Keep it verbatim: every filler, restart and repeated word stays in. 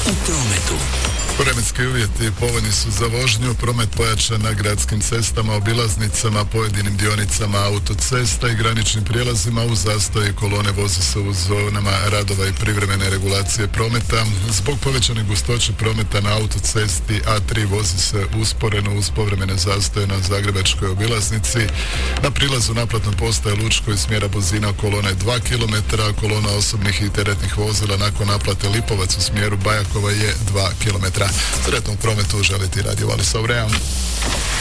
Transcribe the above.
u prometu. Vremenski uvjeti povoljni su za vožnju, promet pojačan na gradskim cestama, obilaznicama, pojedinim dionicama autocesta i graničnim prijelazima. U zastoji kolone voze se u zonama radova i privremene regulacije prometa. Zbog povećane gustoće prometa na autocesti A tri vozi se usporeno uz povremene zastoje na zagrebačkoj obilaznici. Na prilazu naplatne postaje Lučko iz smjera Buzina kolona je dva kilometra, kolona osobnih i teretnih vozila nakon naplate Lipovac u smjeru Bajakova je dva kilometra. Sretnog prometu želiti Radio Vali Saureja.